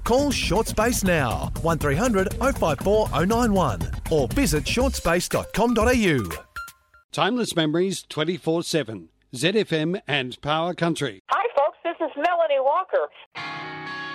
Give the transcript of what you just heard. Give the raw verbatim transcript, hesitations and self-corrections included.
Call Short Space now, one three hundred oh five four oh nine one, or visit short space dot com dot a u. Timeless Memories twenty-four seven. Z F M and Power Country. Hi, folks. This is Melanie Walker.